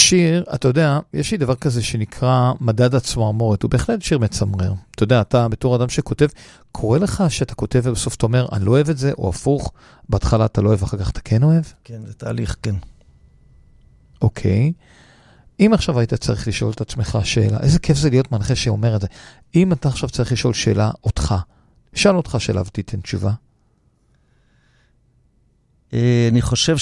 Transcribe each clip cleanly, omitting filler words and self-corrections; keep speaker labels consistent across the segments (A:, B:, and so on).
A: השיר, אתה יודע, יש לי דבר כזה שנקרא מדד הצמרמורת, הוא בהחלט שיר מצמרר. אתה יודע, אתה בתור אדם שכותב, קורא לך שאתה כותב ובסוף אתה אומר, אני לא אוהב את זה, או הפוך, בהתחלה אתה לא אוהב, אחר כך אתה כן אוהב?
B: כן, זה תהליך, כן.
A: אוקיי. אם עכשיו היית צריך לשאול את עצמך שאלה, איזה כיף זה להיות מנחה שאומר את זה. אם אתה עכשיו צריך לשאול שאלה אותך, שאל אותך שאלה ותיתן תשובה.
B: אני חושב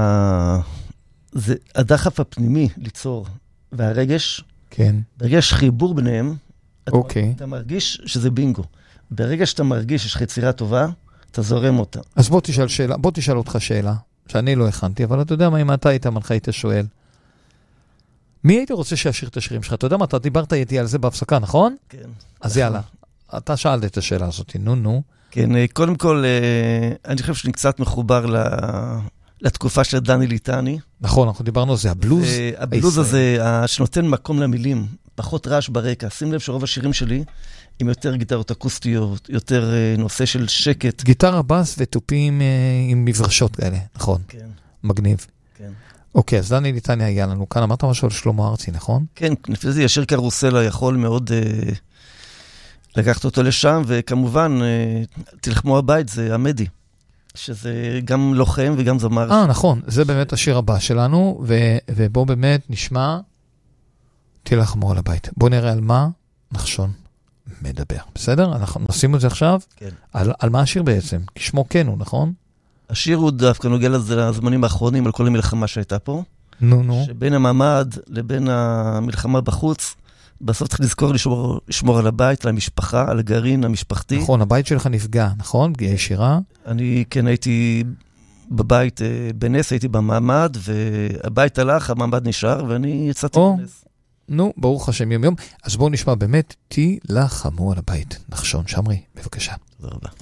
B: זה הדחף הפנימי ליצור, והרגש,
A: כן.
B: ברגע יש חיבור ביניהם,
A: אוקיי.
B: אתה מרגיש שזה בינגו. ברגע שאתה מרגיש שיש לך יצירה טובה, אתה זורם אותה.
A: אז בוא תשאל אותך שאלה, שאני לא הכנתי, אבל אתה יודע מה, אם אתה היית מנחה, היית שואל. מי היית רוצה שישיר את השירים שלך? אתה יודע מה, אתה דיברת איתי על זה בהפסקה, נכון?
B: כן.
A: אז יאללה, אתה שאלת את השאלה הזאת, נו.
B: כן, קודם כל, אני חושב שאני קצת מחובר לתקופה של דני ליטני.
A: נכון, אנחנו דיברנו על זה, הבלוז.
B: הבלוז הזה, שנותן מקום למילים, פחות רעש ברקע. שים לב שרוב השירים שלי, עם יותר גיטרות אקוסטיות, יותר נושא של שקט.
A: גיטרה, בס וטופים עם מברשות כאלה, נכון?
B: כן.
A: מגניב.
B: כן.
A: אוקיי, אז דני ליטני היה לנו כאן, אמרת משהו על שלמה ארצי, נכון?
B: כן, לפי זה ישיר קרוסלה יכול מאוד לקחת אותו לשם, וכמובן, תלחמו הבית, זה המדי, שזה גם לוחם וגם זמר.
A: נכון, זה באמת השיר הבא שלנו, ובוא באמת נשמע, תלחמו על הבית. בוא נראה על מה נחשון מדבר, בסדר? אנחנו נשים את זה עכשיו.
B: כן.
A: על מה השיר בעצם? כשמו כן הוא, נכון?
B: השיר הוא דווקא נוגע לזמנים האחרונים, על כל המלחמה שהייתה פה.
A: נו.
B: שבין המעמד לבין המלחמה בחוץ, בסוף צריך לזכור לשמור על הבית, על המשפחה, על הגרעין המשפחתי.
A: נכון, הבית שלך נפגע, נכון? פגיעה ישירה.
B: אני כן הייתי בבית בנס, הייתי במעמד, והבית הלך, המעמד נשאר, ואני יצאתי בנס.
A: נו, ברוך השם יום. אז בואו נשמע באמת, תילחמו על הבית. נחשון שמרי, בבקשה.
B: תודה רבה.